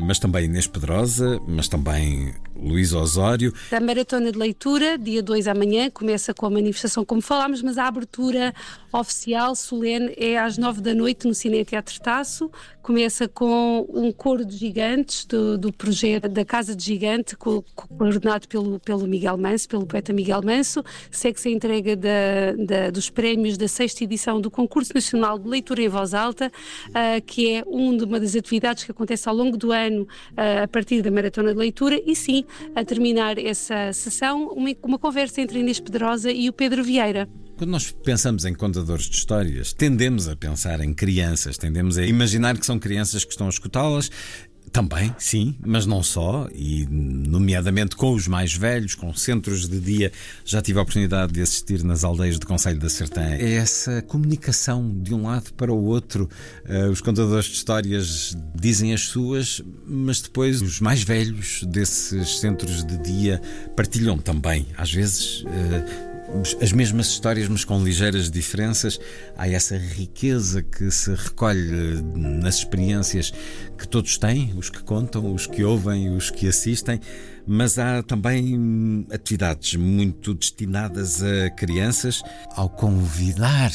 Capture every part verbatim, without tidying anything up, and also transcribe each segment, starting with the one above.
mas também Inês Pedrosa, mas também Luís Osório. A Maratona de Leitura, dia dois amanhã, começa com a manifestação, como falámos, mas a abertura oficial, solene, é às nove da noite no Cine Teatro Tasso. Começa com um coro de gigantes do, do projeto da Casa de Gigante, co- coordenado pelo, pelo Miguel Manso, pelo poeta Miguel Manso. Segue-se a entrega da, da, dos prémios da sexta edição do Concurso Nacional de Leitura em Voz Alta, uh, que é um de uma das atividades que acontece ao longo do ano uh, a partir da Maratona de Leitura. E sim, a terminar essa sessão, uma, uma conversa entre a Inês Pedrosa e o Pedro Vieira. Quando nós pensamos em contadores de histórias, tendemos a pensar em crianças, tendemos a imaginar que são crianças que estão a escutá-las. Também, sim, mas não só, e nomeadamente com os mais velhos, com centros de dia. Já tive a oportunidade de assistir nas aldeias do Concelho da Sertã. É essa comunicação de um lado para o outro. Uh, os contadores de histórias dizem as suas, mas depois os mais velhos desses centros de dia partilham também, às vezes, uh, as mesmas histórias, mas com ligeiras diferenças. Há essa riqueza que se recolhe nas experiências que todos têm, os que contam, os que ouvem, os que assistem, mas há também atividades muito destinadas a crianças. Ao convidar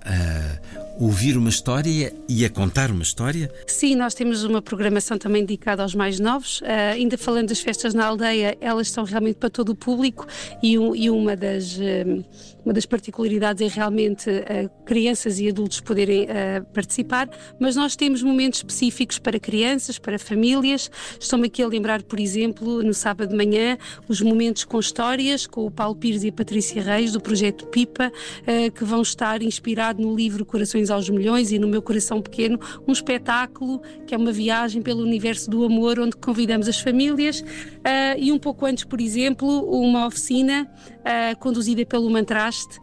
a ouvir uma história e a contar uma história? Sim, nós temos uma programação também dedicada aos mais novos. Uh, ainda falando das festas na aldeia, elas são realmente para todo o público e, um, e uma, das, uh, uma das particularidades é realmente uh, crianças e adultos poderem uh, participar, mas nós temos momentos específicos para crianças, para famílias. Estou-me aqui a lembrar, por exemplo, no sábado de manhã, os momentos com histórias, com o Paulo Pires e a Patrícia Reis, do projeto Pipa, uh, que vão estar inspirado no livro Corações aos Milhões e No Meu Coração Pequeno, um espetáculo que é uma viagem pelo universo do amor, onde convidamos as famílias, uh, e um pouco antes, por exemplo, uma oficina uh, conduzida pelo Mantraste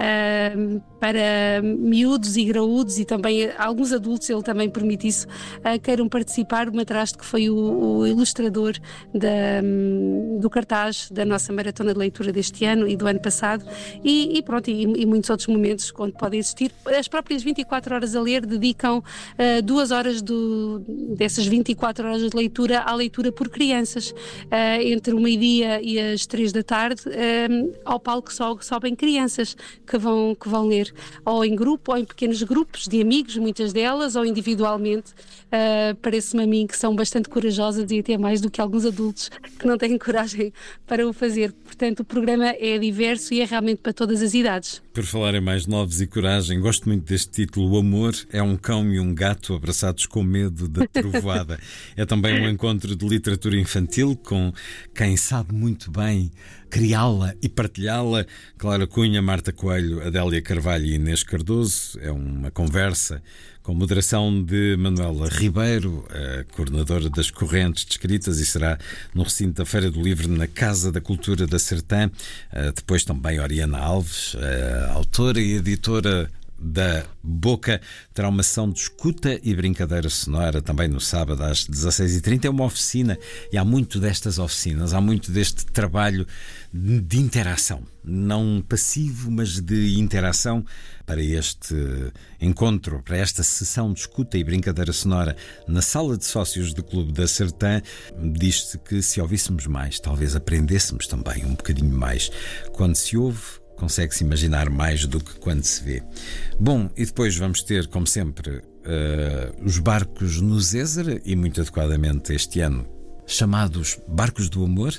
uh, para miúdos e graúdos e também alguns adultos, ele também permite isso, uh, queiram participar. O Mantraste, que foi o, o ilustrador da, um, do cartaz da nossa Maratona de Leitura deste ano e do ano passado, e, e pronto, e, e muitos outros momentos onde podem existir. As próprias vinte e quatro horas a ler dedicam uh, duas horas do, dessas vinte e quatro horas de leitura à leitura por crianças, uh, entre o meio-dia e as três da tarde, uh, ao palco só sobem crianças que vão, que vão ler, ou em grupo, ou em pequenos grupos de amigos, muitas delas, ou individualmente. Uh, parece-me a mim que são bastante corajosas e até mais do que alguns adultos que não têm coragem para o fazer. Portanto, o programa é diverso e é realmente para todas as idades. Por falar em mais novos e coragem, gosto muito deste título. O amor é um cão e um gato abraçados com medo da trovoada. É também um encontro de literatura infantil com quem sabe muito bem criá-la e partilhá-la. Clara Cunha, Marta Coelho, Adélia Carvalho e Inês Cardoso. É uma conversa com moderação de Manuela Ribeiro, a coordenadora das correntes de escritas, e será no recinto da Feira do Livro, na Casa da Cultura da Sertã. Depois também Oriana Alves, a autora e editora da Boca, terá uma sessão de escuta e brincadeira sonora também no sábado às dezasseis e trinta. É uma oficina e há muito destas oficinas, há muito deste trabalho de interação, não passivo, mas de interação, para este encontro, para esta sessão de escuta e brincadeira sonora na sala de sócios do Clube da Sertã. Diz-se que se ouvíssemos mais, talvez aprendêssemos também um bocadinho mais. Quando se ouve, consegue-se imaginar mais do que quando se vê. Bom, e depois vamos ter, como sempre, uh, os barcos no Zézer, e muito adequadamente este ano chamados Barcos do Amor.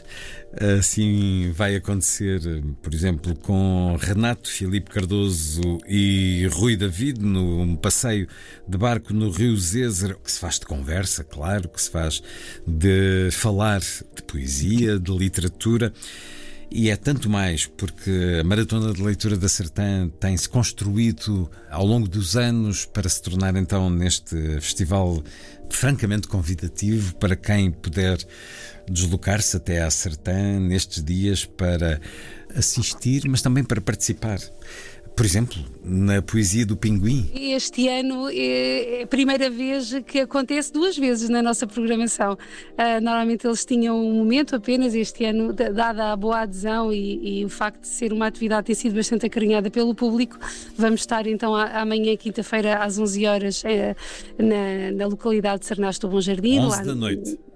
Assim vai acontecer, por exemplo, com Renato Filipe Cardoso e Rui David, num passeio de barco no Rio Zézer, que se faz de conversa, claro, que se faz de falar de poesia, de literatura. E é tanto mais porque a Maratona de Leitura da Sertã tem-se construído ao longo dos anos para se tornar então neste festival francamente convidativo para quem puder deslocar-se até à Sertã nestes dias para assistir, mas também para participar. Por exemplo, na poesia do Pinguim. Este ano é a primeira vez que acontece duas vezes na nossa programação. Uh, normalmente eles tinham um momento apenas. Este ano, dada a boa adesão e, e o facto de ser uma atividade ter sido bastante acarinhada pelo público, vamos estar então amanhã, quinta-feira, às onze horas, uh, na, na localidade de Sarnás do Bom Jardim. onze da noite.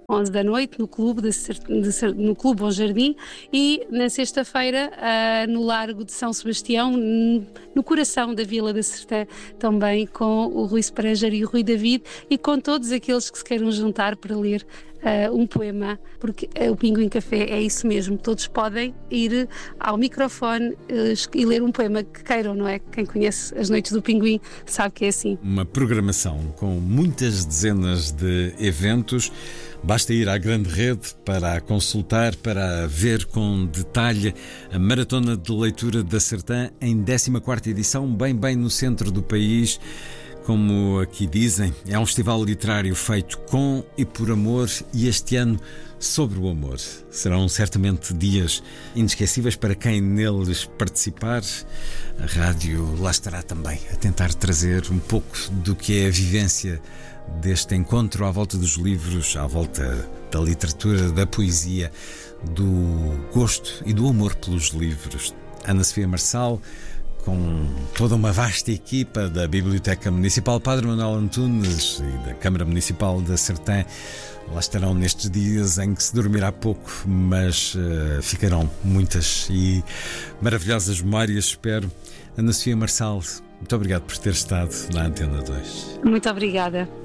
onze da noite, no Clube, de, de, no Clube Bom Jardim, e na sexta-feira uh, no Largo de São Sebastião, no coração da Vila da Sertã, também com o Rui Spranger e o Rui David, e com todos aqueles que se queiram juntar para ler Uh, um poema, porque uh, o Pinguim Café é isso mesmo, todos podem ir ao microfone uh, e ler um poema que queiram, não é? Quem conhece as Noites do Pinguim sabe que é assim. Uma programação com muitas dezenas de eventos. Basta ir à grande rede para a consultar, para ver com detalhe a Maratona de Leitura da Sertã em décima quarta edição, bem bem no centro do país. Como aqui dizem, é um festival literário feito com e por amor, e este ano sobre o amor. Serão certamente dias inesquecíveis para quem neles participar. A rádio lá estará também a tentar trazer um pouco do que é a vivência deste encontro à volta dos livros, à volta da literatura, da poesia, do gosto e do amor pelos livros. Ana Sofia Marçal, com toda uma vasta equipa da Biblioteca Municipal Padre Manuel Antunes e da Câmara Municipal da Sertã, lá estarão nestes dias em que se dormirá pouco, mas uh, ficarão muitas e maravilhosas memórias, espero. Ana Sofia Marçal, muito obrigado por ter estado na Antena dois. Muito obrigada.